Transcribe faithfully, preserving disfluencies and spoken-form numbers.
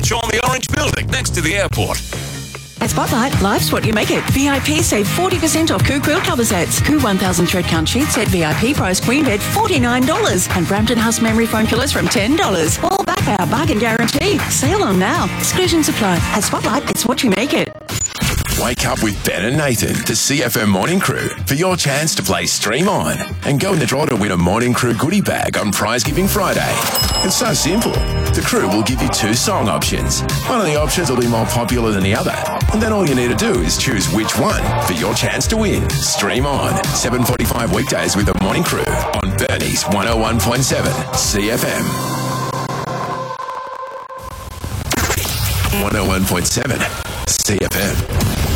on the Orange Building next to the airport. At Spotlight, life's what you make it. V I P save forty percent off Coo Quilt cover sets. Coo one thousand thread count sheet set V I P price queen bed forty-nine dollars. And Brampton House memory foam pillows from ten dollars. All back our bargain guarantee. Sale on now. Exclusions apply. At Spotlight, it's what you make it. Wake up with Ben and Nathan, the C F M Morning Crew, for your chance to play Stream On and go in the draw to win a Morning Crew goodie bag on Prize Giving Friday. It's so simple. The crew will give you two song options. One of the options will be more popular than the other. And then all you need to do is choose which one for your chance to win. Stream On, seven forty-five weekdays with the Morning Crew on Bernie's one oh one point seven C F M. one oh one point seven C F M.